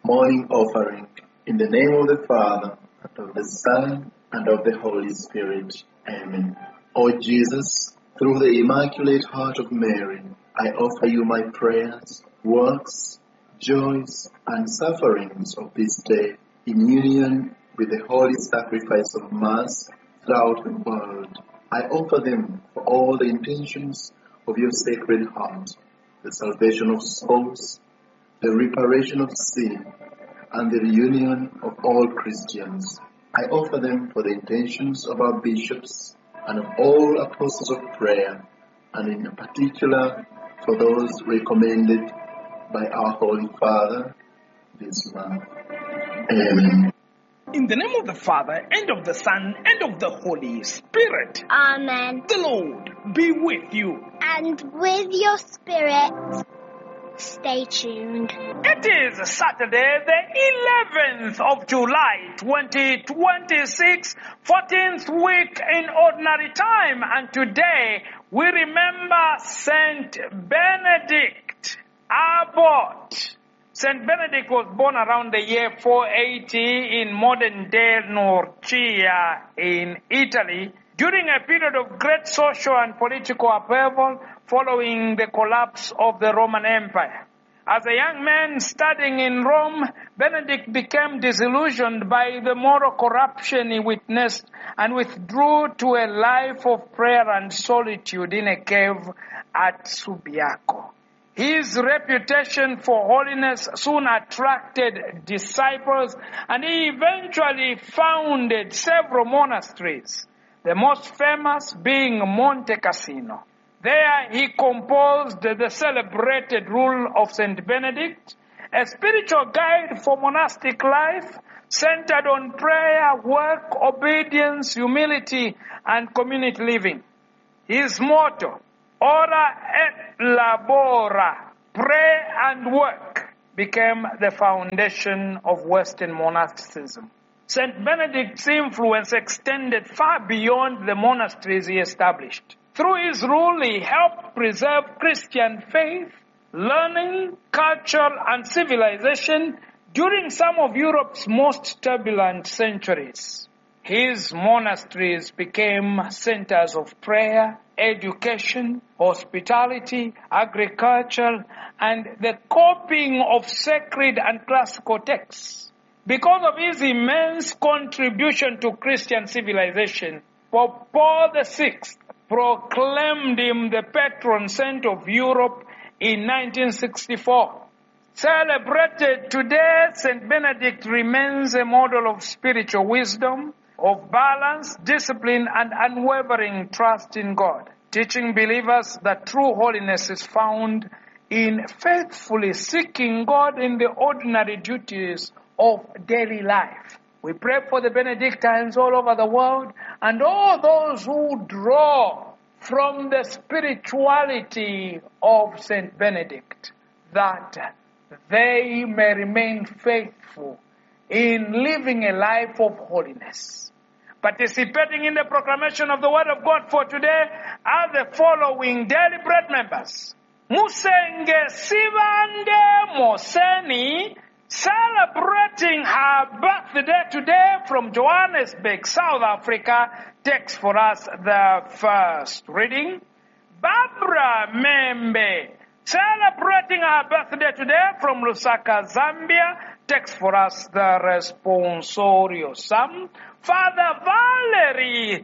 Morning offering. In the name of the Father, and of the Son, and of the Holy Spirit. Amen. O Jesus, through the Immaculate Heart of Mary, I offer you my prayers, works, joys, and sufferings of this day in union with the holy sacrifice of Mass throughout the world. I offer them for all the intentions of your Sacred Heart, the salvation of souls, the reparation of sin, and the reunion of all Christians. I offer them for the intentions of our bishops and of all apostles of prayer, and in particular for those recommended by our Holy Father this month. Amen. In the name of the Father, and of the Son, and of the Holy Spirit. Amen. The Lord be with you. And with your spirit. Stay tuned. It is Saturday, the 11th of July, 2026, 14th week in Ordinary Time. And today we remember Saint Benedict Abbot. Saint Benedict was born around the year 480 in modern-day Norcia in Italy during a period of great social and political upheaval following the collapse of the Roman Empire. As a young man studying in Rome, Benedict became disillusioned by the moral corruption he witnessed and withdrew to a life of prayer and solitude in a cave at Subiaco. His reputation for holiness soon attracted disciples, and he eventually founded several monasteries, the most famous being Monte Cassino. There he composed the celebrated Rule of Saint Benedict, a spiritual guide for monastic life centered on prayer, work, obedience, humility, and community living. His motto, Ora et labora, pray and work, became the foundation of Western monasticism. Saint Benedict's influence extended far beyond the monasteries he established. Through his rule, he helped preserve Christian faith, learning, culture, and civilization during some of Europe's most turbulent centuries. His monasteries became centers of prayer, education, hospitality, agriculture, and the copying of sacred and classical texts. Because of his immense contribution to Christian civilization, Pope Paul VI proclaimed him the patron saint of Europe in 1964. Celebrated today, Saint Benedict remains a model of spiritual wisdom, of balance, discipline, and unwavering trust in God, teaching believers that true holiness is found in faithfully seeking God in the ordinary duties of daily life. We pray for the Benedictines all over the world and all those who draw from the spirituality of Saint Benedict, that they may remain faithful in living a life of holiness. Participating in the proclamation of the Word of God for today are the following Daily Bread members. Musenge Sivande Moseni, celebrating her birthday today from Johannesburg, South Africa, takes for us the first reading. Barbara Membe, celebrating her birthday today from Lusaka, Zambia, takes for us the responsorio psalm. Father Valerie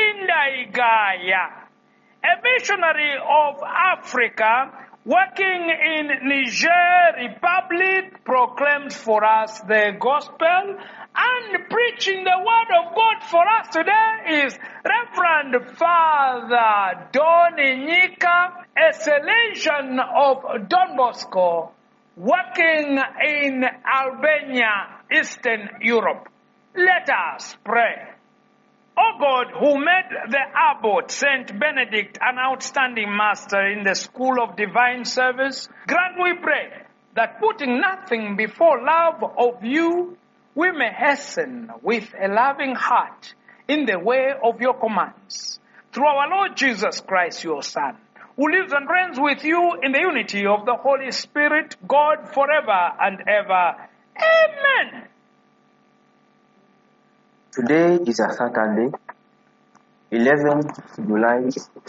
Sindaigaya, a missionary of Africa, working in Niger Republic, proclaims for us the gospel, and preaching the word of God for us today is Reverend Father Don Inyika, a Salesian of Don Bosco, working in Albania, Eastern Europe. Let us pray. O God, who made the abbot Saint Benedict an outstanding master in the school of divine service, grant, we pray, that putting nothing before love of you, we may hasten with a loving heart in the way of your commands. Through our Lord Jesus Christ, your Son, who lives and reigns with you in the unity of the Holy Spirit, God forever and ever. Today is a Saturday, 11th July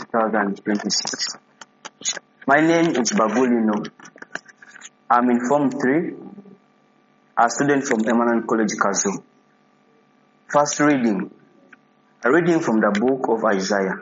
2026. My name is Babulino. I'm in Form 3, a student from Emmanuel College, Kazu. First reading, a reading from the book of Isaiah.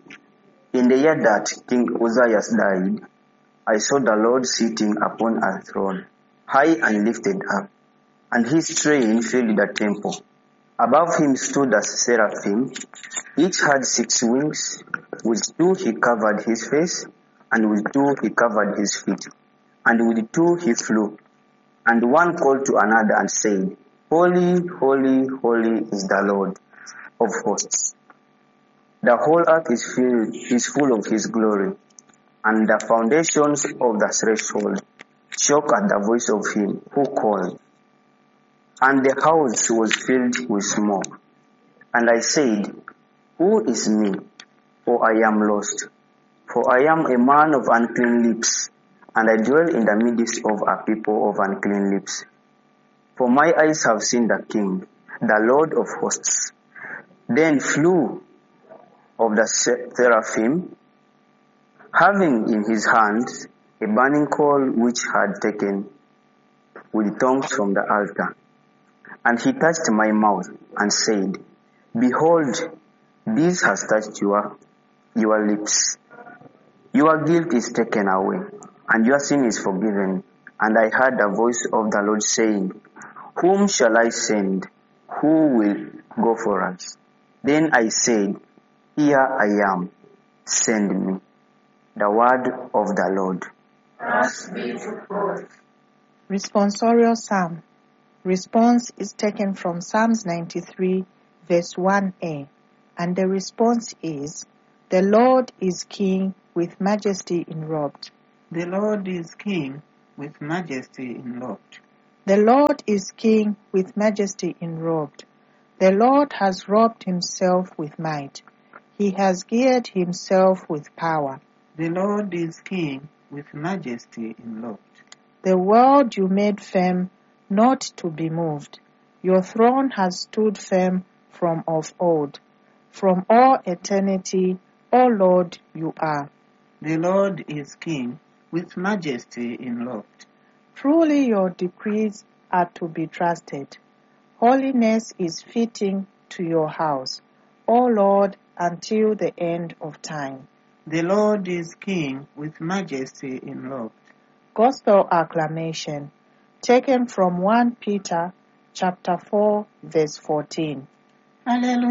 In the year that King Uzziah died, I saw the Lord sitting upon a throne, high and lifted up, and his train filled the temple. Above him stood a seraphim. Each had 6 wings. With 2 he covered his face, and with 2 he covered his feet, and with 2 he flew. And one called to another and said, Holy, holy, holy is the Lord of hosts. The whole earth is full of his glory. And the foundations of the threshold shook at the voice of him who called. And the house was filled with smoke. And I said, Who is me? For I am lost. For I am a man of unclean lips, and I dwell in the midst of a people of unclean lips. For my eyes have seen the King, the Lord of hosts. Then flew of the seraphim, having in his hands a burning coal which had taken with tongues from the altar. And he touched my mouth and said, Behold, this has touched your lips. Your guilt is taken away, and your sin is forgiven. And I heard the voice of the Lord saying, Whom shall I send? Who will go for us? Then I said, Here I am, send me. The word of the Lord. Thanks be to God. Responsorial Psalm. Response is taken from Psalms 93, verse 1a, and the response is, The Lord is King with majesty enrobed. The Lord is King with majesty enrobed. The Lord is King with majesty enrobed. The Lord has robed himself with might. He has geared himself with power. The Lord is King with majesty enrobed. The world you made firm, not to be moved. Your throne has stood firm from of old. From all eternity, O Lord, you are. The Lord is King with majesty enrobed. Truly your decrees are to be trusted. Holiness is fitting to your house, O Lord, until the end of time. The Lord is King with majesty enrobed. Gospel acclamation taken from 1 Peter chapter 4 verse 14. Hallelujah.